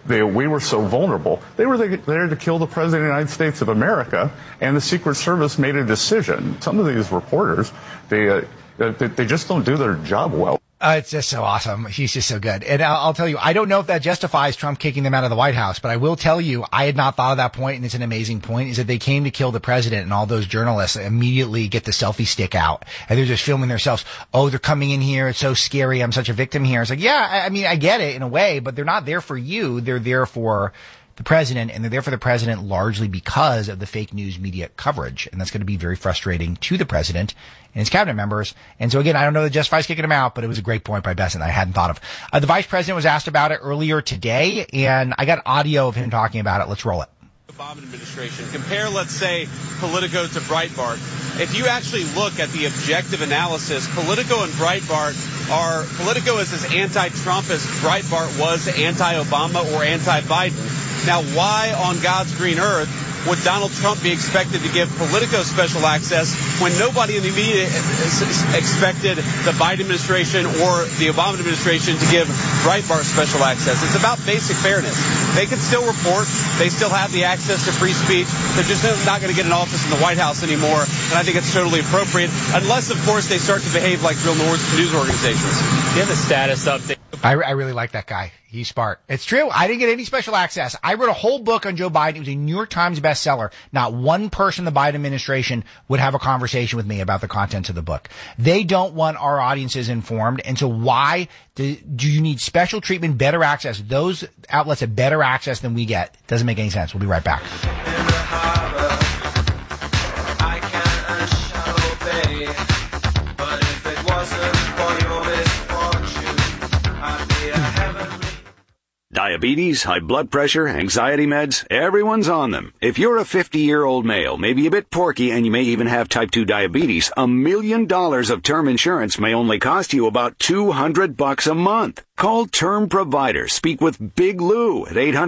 we were so vulnerable. They were there to kill the President of the United States of America, and the Secret Service made a decision. Some of these reporters, they just don't do their job well. It's just so awesome. He's just so good. And I'll tell you, I don't know if that justifies Trump kicking them out of the White House, but I will tell you, I had not thought of that point, and it's an amazing point, is that they came to kill the president, and all those journalists immediately get the selfie stick out, and they're just filming themselves. Oh, they're coming in here. It's so scary. I'm such a victim here. It's like, yeah, I mean, I get it in a way, but they're not there for you. They're there for the president, and they're there for the president largely because of the fake news media coverage. And that's going to be very frustrating to the president and his cabinet members. And so again, I don't know that justifies kicking him out, but it was a great point by Bessent I hadn't thought of. The vice president was asked about it earlier today, and I got audio of him talking about it. Let's roll it. Obama administration. Compare, let's say, Politico to Breitbart. If you actually look at the objective analysis, Politico and Breitbart Politico is as anti-Trump as Breitbart was anti-Obama or anti-Biden. Now, why on God's green earth would Donald Trump be expected to give Politico special access when nobody in the media expected the Biden administration or the Obama administration to give Breitbart special access? It's about basic fairness. They can still report. They still have the access to free speech. They're just not going to get an office in the White House anymore, and I think it's totally appropriate, unless, of course, they start to behave like real news organizations. Do you have a status update? I really like that guy. He's smart. It's true. I didn't get any special access. I wrote a whole book on Joe Biden. It was a New York Times bestseller. Not one person in the Biden administration would have a conversation with me about the contents of the book. They don't want our audiences informed. And so why do you need special treatment, better access? Those outlets have better access than we get. Doesn't make any sense. We'll be right back. Diabetes, high blood pressure, anxiety meds, everyone's on them. If you're a 50-year-old male, maybe a bit porky, and you may even have type 2 diabetes, $1 million of term insurance may only cost you about $200 a month. Call Term Provider. Speak with Big Lou at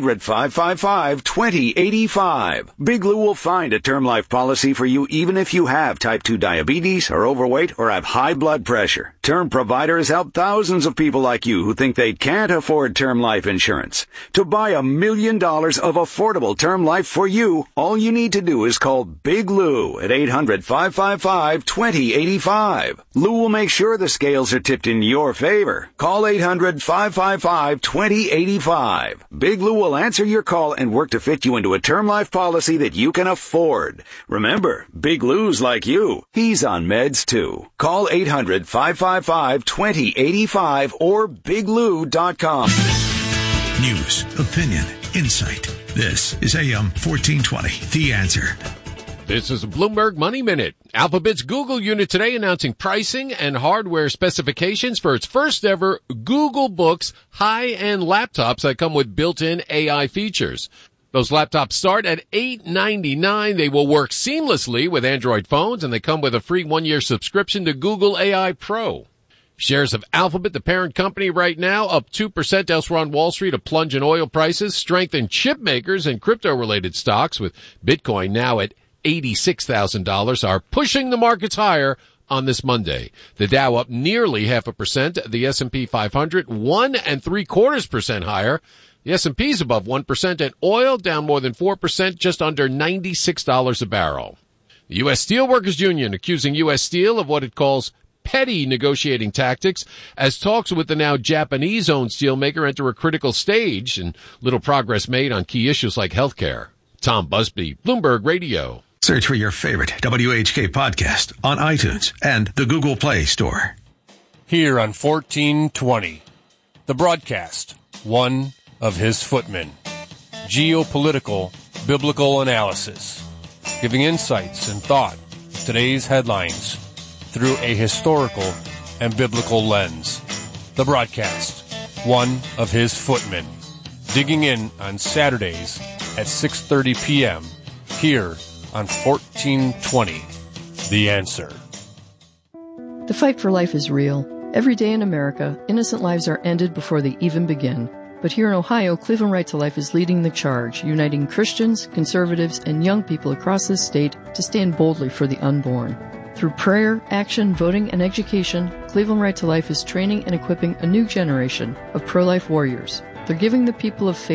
800-555-2085. Big Lou will find a term life policy for you even if you have type 2 diabetes, are overweight, or have high blood pressure. Term Provider has helped thousands of people like you who think they can't afford term life insurance. To buy $1 million of affordable term life for you, all you need to do is call Big Lou at 800-555-2085. Lou will make sure the scales are tipped in your favor. Call 800-555-2085. Big Lou will answer your call and work to fit you into a term life policy that you can afford. Remember, Big Lou's like you. He's on meds too. Call 800-555-2085 or biglou.com. News, opinion, insight. This is AM 1420, The Answer. This is a Bloomberg Money Minute. Alphabet's Google unit today announcing pricing and hardware specifications for its first ever Google Books high-end laptops that come with built-in AI features. Those laptops start at $899. They will work seamlessly with Android phones, and they come with a free 1-year subscription to Google AI Pro. Shares of Alphabet, the parent company, right now up 2% elsewhere on Wall Street. A plunge in oil prices, strength in chip makers and crypto-related stocks, with Bitcoin now at $86,000, are pushing the markets higher on this Monday. The Dow up nearly 0.5%. The S&P 500 1.75% higher. The S&P's above 1%, and oil down more than 4%, just under $96 a barrel. The U.S. Steelworkers Union accusing U.S. Steel of what it calls petty negotiating tactics as talks with the now Japanese-owned steelmaker enter a critical stage and little progress made on key issues like health care. Tom Busby, Bloomberg Radio. Search for your favorite WHK podcast on iTunes and the Google Play Store. Here on 1420, the broadcast, one of his footmen. Geopolitical biblical analysis, giving insights and thought to today's headlines through a historical and biblical lens. The broadcast, one of his footmen, digging in on Saturdays at 6:30 p.m. here on 1420, The Answer. The fight for life is real. Every day in America, innocent lives are ended before they even begin. But here in Ohio, Cleveland Right to Life is leading the charge, uniting Christians, conservatives, and young people across this state to stand boldly for the unborn. Through prayer, action, voting, and education, Cleveland Right to Life is training and equipping a new generation of pro-life warriors. They're giving the people of faith